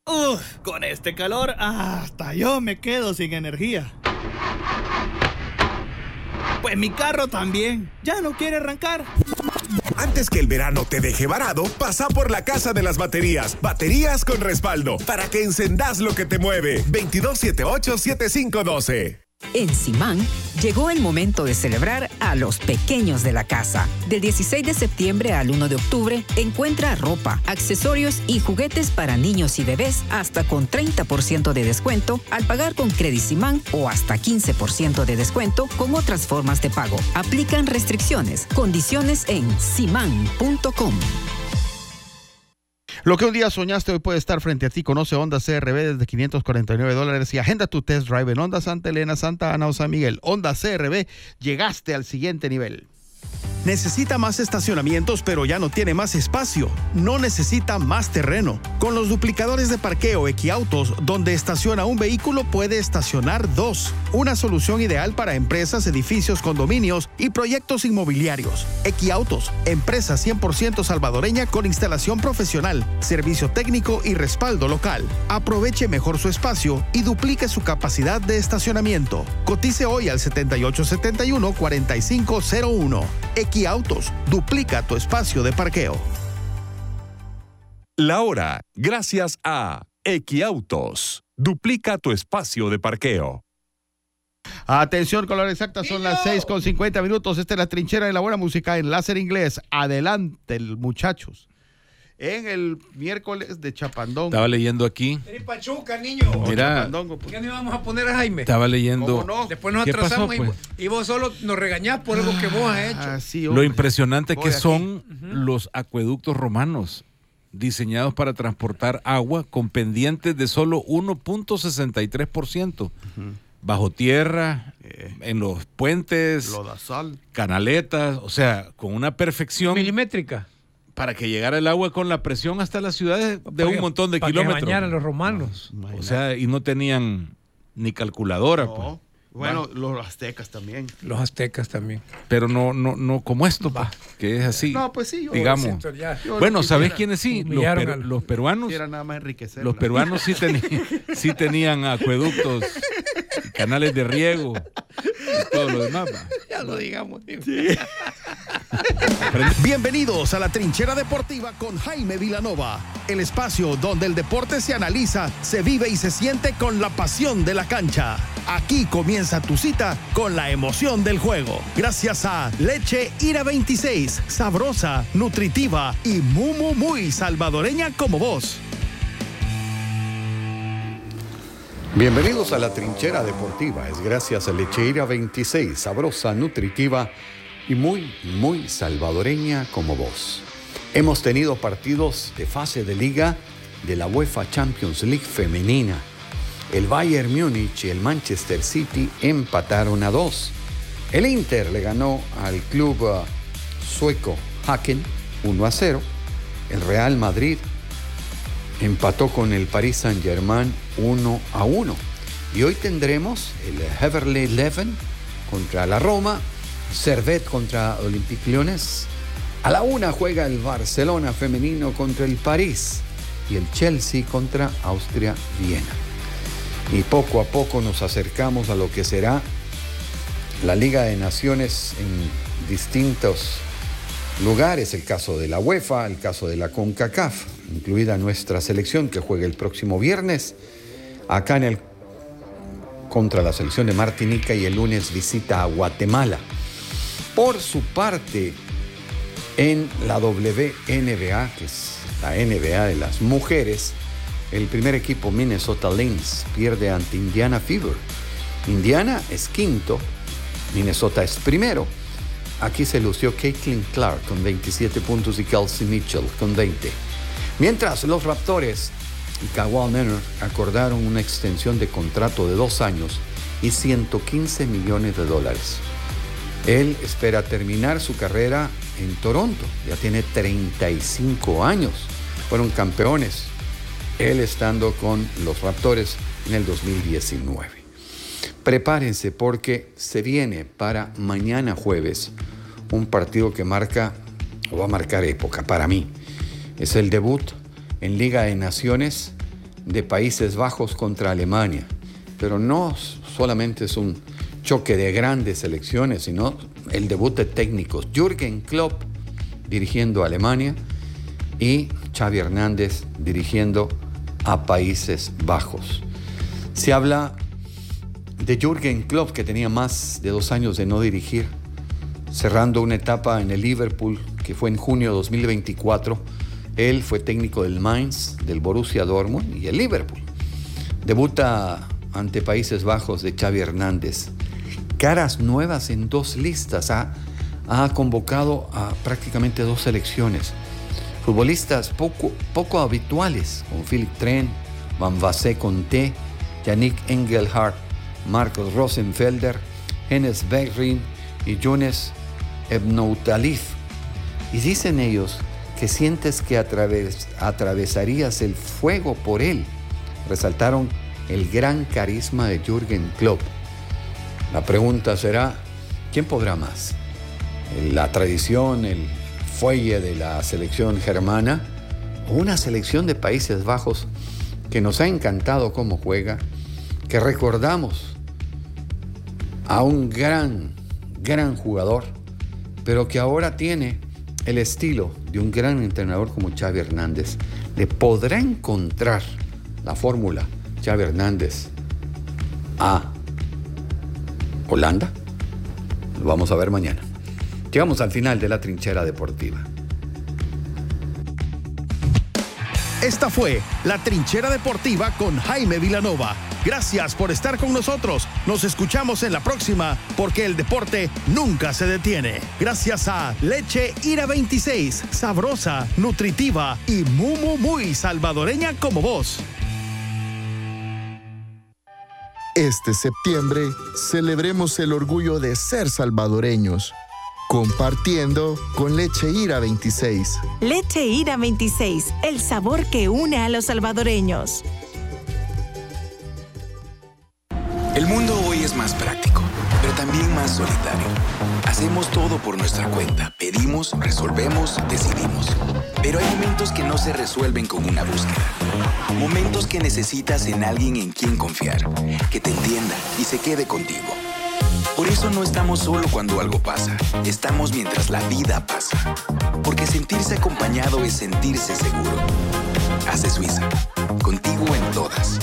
Con este calor, hasta yo me quedo sin energía. Pues mi carro también, ya no quiere arrancar. Antes que el verano te deje varado, pasa por la Casa de las Baterías. Baterías con respaldo, para que encendás lo que te mueve. 2278-7512. En Simán llegó el momento de celebrar a los pequeños de la casa. Del 16 de septiembre al 1 de octubre, encuentra ropa, accesorios y juguetes para niños y bebés hasta con 30% de descuento al pagar con Credit Simán o hasta 15% de descuento con otras formas de pago. Aplican restricciones, condiciones en simán.com. Lo que un día soñaste hoy puede estar frente a ti. Conoce Honda CR-V desde $549 y agenda tu test drive en Honda Santa Elena, Santa Ana o San Miguel. Honda CR-V, llegaste al siguiente nivel. Necesita más estacionamientos, pero ya no tiene más espacio. No necesita más terreno. Con los duplicadores de parqueo Equiautos, donde estaciona un vehículo, puede estacionar dos. Una solución ideal para empresas, edificios, condominios y proyectos inmobiliarios. Equiautos, empresa 100% salvadoreña con instalación profesional, servicio técnico y respaldo local. Aproveche mejor su espacio y duplique su capacidad de estacionamiento. Cotice hoy al 7871-4501. Equiautos, duplica tu espacio de parqueo. La hora, gracias a Equiautos. Duplica tu espacio de parqueo. Atención, con la hora exacta son las 6:50. Esta es la trinchera de la buena música en Láser Inglés. Adelante, muchachos. En el miércoles de Chapandongo. Estaba leyendo aquí. Pachuca, niño. Mira. ¿Por qué no íbamos a poner a Jaime? Estaba leyendo. ¿Cómo no? Después nos ¿Qué atrasamos pasó, pues? y vos solo nos regañás por algo que vos has hecho. Sí, Lo impresionante que Voy son los acueductos romanos, diseñados para transportar agua con pendientes de solo 1.63%. Bajo tierra, en los puentes, lodazal, canaletas, o sea, con una perfección Milimétrica. para que llegara el agua con la presión hasta las ciudades de un montón de para kilómetros. Que bañaran los romanos. O sea, y no tenían ni calculadora, no. pues. Bueno, los aztecas también. Los aztecas también. Pero no como esto, pues, que es así. No, pues sí. Digamos. Bueno, ¿sabes quiénes sí? Los peruanos. Era nada más enriquecer. Los peruanos sí tenían acueductos, canales de riego y todo lo demás. Ya lo digamos. Sí. Bienvenidos a la Trinchera Deportiva con Jaime Vilanova, el espacio donde el deporte se analiza, se vive y se siente con la pasión de la cancha. Aquí comienza tu cita con la emoción del juego. Gracias a Leche Ira 26, sabrosa, nutritiva y muy salvadoreña como vos. Bienvenidos a la Trinchera Deportiva. Es gracias a Lecheira 26, sabrosa, nutritiva y muy salvadoreña como vos. Hemos tenido partidos de fase de liga de la UEFA Champions League femenina. El Bayern Múnich y el Manchester City empataron a 2. El Inter le ganó al club sueco Häcken 1-0. El Real Madrid empató con el Paris Saint-Germain 1-1. Y hoy tendremos el Heverlee Leven contra la Roma, Servette contra Olympique Lyonnais. A la 1 juega el Barcelona femenino contra el París y el Chelsea contra Austria Viena. Y poco a poco nos acercamos a lo que será la Liga de Naciones en distintos lugares, el caso de la UEFA, el caso de la CONCACAF, incluida nuestra selección que juega el próximo viernes acá contra la selección de Martinica y el lunes visita a Guatemala. Por su parte, en la WNBA, que es la NBA de las mujeres, el primer equipo Minnesota Lynx pierde ante Indiana Fever. Indiana es quinto, Minnesota es primero. Aquí se lució Caitlin Clark con 27 puntos y Kelsey Mitchell con 20. Mientras los Raptors y Kawhi Leonard acordaron una extensión de contrato de 2 años y $115 millones. Él espera terminar su carrera en Toronto. Ya tiene 35 años. Fueron campeones, él estando con los Raptors en el 2019. Prepárense porque se viene para mañana jueves un partido que va a marcar época para mí. Es el debut en Liga de Naciones de Países Bajos contra Alemania. Pero no solamente es un choque de grandes selecciones, sino el debut de técnicos. Jürgen Klopp dirigiendo a Alemania y Xavi Hernández dirigiendo a Países Bajos. Se habla de Jürgen Klopp, que tenía más de 2 años de no dirigir, cerrando una etapa en el Liverpool, que fue en junio de 2024. Él fue técnico del Mainz, del Borussia Dortmund y el Liverpool. Debuta ante Países Bajos de Xavi Hernández. Caras nuevas en 2 listas. Ha convocado a prácticamente 2 selecciones. Futbolistas poco habituales, como Philipp Tren, Van Wassé-Conté, Yannick Engelhardt, Marcos Rosenfelder, Enes Bergwijn y Younes Ebnoutalif. Y dicen ellos que sientes que atravesarías el fuego por él. Resaltaron el gran carisma de Jürgen Klopp. La pregunta será, ¿quién podrá más? ¿La tradición, el fuelle de la selección germana o una selección de Países Bajos que nos ha encantado cómo juega, que recordamos a un gran jugador, pero que ahora tiene el estilo de un gran entrenador como Xavi Hernández? ¿Le podrá encontrar la fórmula Xavi Hernández a Holanda? Lo vamos a ver mañana. Llegamos al final de la Trinchera Deportiva. Esta fue la Trinchera Deportiva con Jaime Vilanova. Gracias por estar con nosotros. Nos escuchamos en la próxima, porque el deporte nunca se detiene. Gracias a Leche Ira 26, sabrosa, nutritiva y muy salvadoreña como vos. Este septiembre celebremos el orgullo de ser salvadoreños, compartiendo con Leche Ira 26. Leche Ira 26, el sabor que une a los salvadoreños. El mundo hoy es más práctico, pero también más solitario. Hacemos todo por nuestra cuenta. Pedimos, resolvemos, decidimos. Pero hay momentos que no se resuelven con una búsqueda. Momentos que necesitas en alguien en quien confiar, que te entienda y se quede contigo. Por eso no estamos solo cuando algo pasa. Estamos mientras la vida pasa. Porque sentirse acompañado es sentirse seguro. Hace Suiza. Contigo en todas.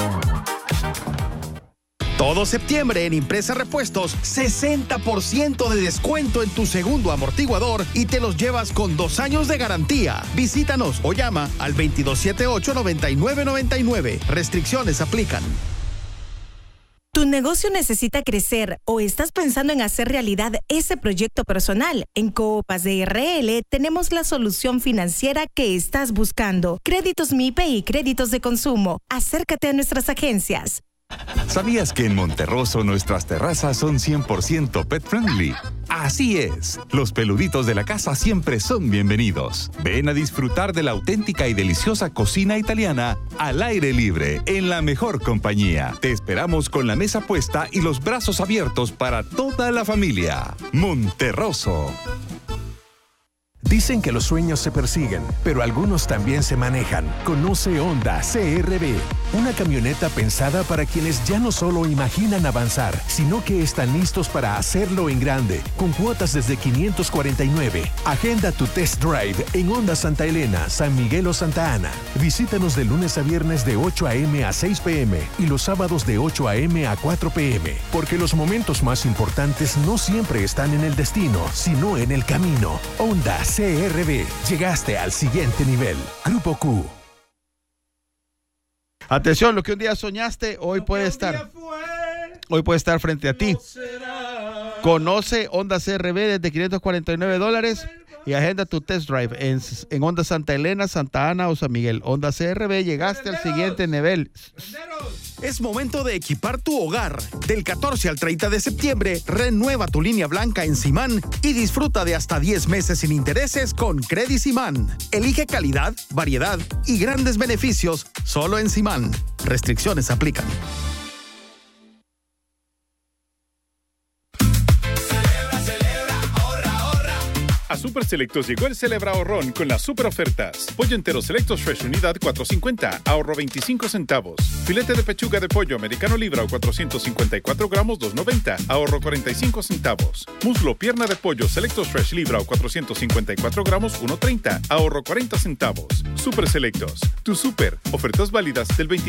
Todo septiembre en Impresa Repuestos, 60% de descuento en tu segundo amortiguador y te los llevas con 2 años de garantía. Visítanos o llama al 2278-9999. Restricciones aplican. ¿Tu negocio necesita crecer o estás pensando en hacer realidad ese proyecto personal? En Copas de RL tenemos la solución financiera que estás buscando. Créditos MIPE y créditos de consumo. Acércate a nuestras agencias. ¿Sabías que en Monterroso nuestras terrazas son 100% pet friendly? Así es, los peluditos de la casa siempre son bienvenidos. Ven a disfrutar de la auténtica y deliciosa cocina italiana al aire libre, en la mejor compañía. Te esperamos con la mesa puesta y los brazos abiertos para toda la familia. Monterroso. Dicen que los sueños se persiguen, pero algunos también se manejan. Conoce Honda CR-V, una camioneta pensada para quienes ya no solo imaginan avanzar, sino que están listos para hacerlo en grande, con cuotas desde 549. Agenda tu test drive en Honda Santa Elena, San Miguel o Santa Ana. Visítanos de lunes a viernes de 8 a.m. a 6 p.m. y los sábados de 8 a.m. a 4 p.m. Porque los momentos más importantes no siempre están en el destino, sino en el camino. Honda CR-V. Llegaste al siguiente nivel. Grupo Q. Atención, lo que un día soñaste, hoy puede estar. Hoy puede estar frente a ti. Conoce Honda CR-V desde $549 y agenda tu test drive en Honda Santa Elena, Santa Ana o San Miguel. Honda CR-V, llegaste al siguiente nivel. Es momento de equipar tu hogar. Del 14 al 30 de septiembre, renueva tu línea blanca en Simán y disfruta de hasta 10 meses sin intereses con Credit Simán. Elige calidad, variedad y grandes beneficios solo en Simán. Restricciones aplican. A Super Super Selectos llegó el Celebra Ahorrón con las super ofertas. Pollo entero Selectos Fresh unidad $4.50, ahorro 25 centavos. Filete de pechuga de pollo americano libra o 454 gramos $2.90, ahorro 45 centavos. Muslo pierna de pollo Selectos Fresh libra o 454 gramos $1.30, ahorro 40 centavos. Super Selectos, tu super. Ofertas válidas del 23